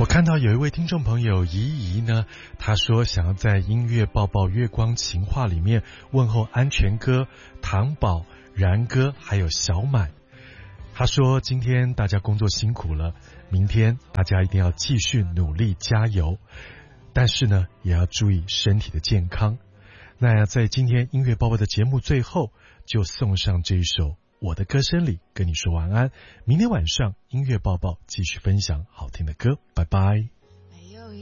我看到有一位听众朋友怡怡呢，他说想要在音乐抱抱月光情话里面问候安全哥、糖宝、然哥还有小满。他说今天大家工作辛苦了，明天大家一定要继续努力加油，但是呢也要注意身体的健康。那在今天音乐抱抱的节目最后，就送上这一首我的歌声里跟你说晚安，明天晚上音乐抱抱继续分享好听的歌，拜拜。